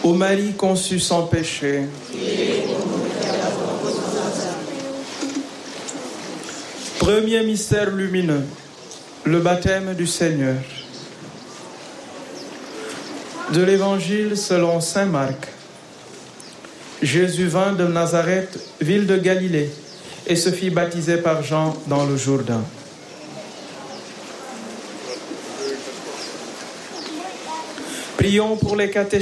Ô Marie conçue sans péché, premier mystère lumineux, le baptême du Seigneur. De l'Évangile selon saint Marc. Jésus vint de Nazareth, ville de Galilée, et se fit baptiser par Jean dans le Jourdain. Prions pour les catéchumènes